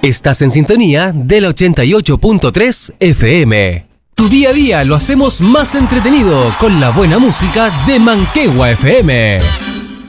Estás en sintonía del 88.3 FM. Tu día a día lo hacemos más entretenido con la buena música de Manquehue FM.